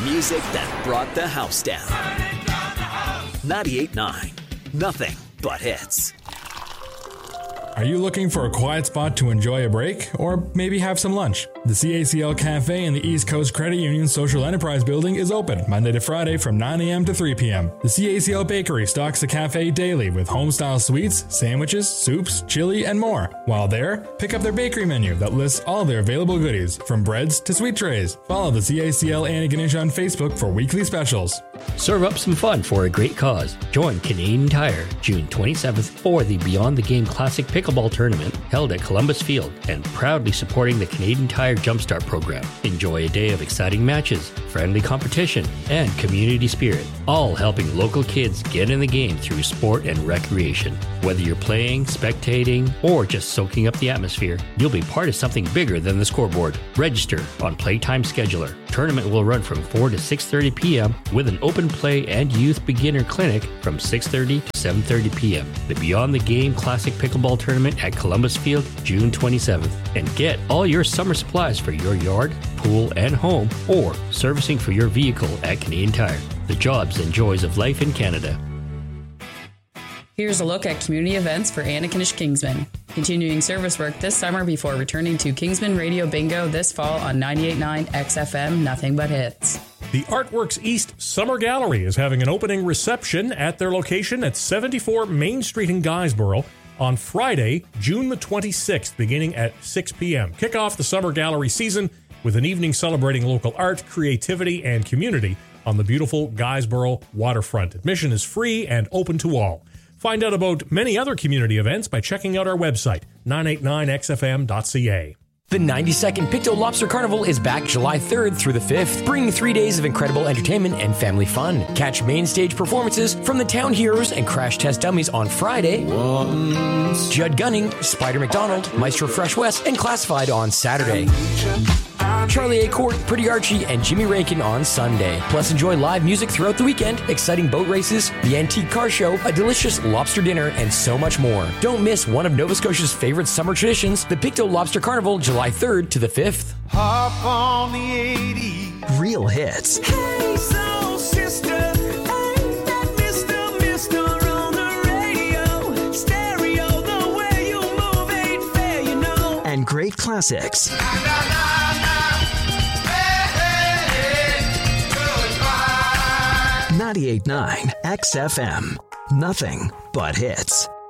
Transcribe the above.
Music that brought the house down. 98.9. Nothing but hits. Are you looking for a quiet spot to enjoy a break or maybe have some lunch? The CACL Cafe in the East Coast Credit Union Social Enterprise Building is open Monday to Friday from 9 a.m. to 3 p.m. The CACL Bakery stocks the cafe daily with home-style sweets, sandwiches, soups, chili, and more. While there, pick up their bakery menu that lists all their available goodies, from breads to sweet trays. Follow the CACL Antigonish on Facebook for weekly specials. Serve up some fun for a great cause. Join Canadian Tire June 27th for the Beyond the Game Classic Pickleball Tournament held at Columbus Field and proudly supporting the Canadian Tire Jumpstart program. Enjoy a day of exciting matches, friendly competition, and community spirit, all helping local kids get in the game through sport and recreation. Whether you're playing, spectating, or just soaking up the atmosphere, you'll be part of something bigger than the scoreboard. Register on Playtime Scheduler. Tournament will run from 4 to 6:30 p.m. with an open play and youth beginner clinic from 6:30 to 7:30 p.m. The Beyond the Game Classic Pickleball Tournament at Columbus Field, June 27th. And get all your summer supplies for your yard, pool, and home, or servicing for your vehicle at Canadian Tire. The jobs and joys of life in Canada. Here's a look at community events for Antigonish Kingsman. Continuing service work this summer before returning to Kingsman Radio Bingo this fall on 98.9 XFM, Nothing But Hits. The Artworks East Summer Gallery is having an opening reception at their location at 74 Main Street in Guysborough on Friday, June the 26th, beginning at 6 p.m. Kick off the summer gallery season with an evening celebrating local art, creativity, and community on the beautiful Guysborough waterfront. Admission is free and open to all. Find out about many other community events by checking out our website, 989xfm.ca. The 92nd Pictou Lobster Carnival is back July 3rd through the 5th, bringing 3 days of incredible entertainment and family fun. Catch main stage performances from the Town Heroes and Crash Test Dummies on Friday, Judd Gunning, Spider McDonald, Maestro Fresh West, and Classified on Saturday, Charlie A. Court, Pretty Archie, and Jimmy Rankin on Sunday. Plus, enjoy live music throughout the weekend, exciting boat races, the antique car show, a delicious lobster dinner, and so much more. Don't miss one of Nova Scotia's favorite summer traditions, the Pictou Lobster Carnival, July 3rd to the 5th. Hop on the 80s. Real hits. Hey, soul sister. Ain't that Mr. on the radio? Stereo, the way you move ain't fair, you know. And great classics. 98.9 XFM. Nothing but hits.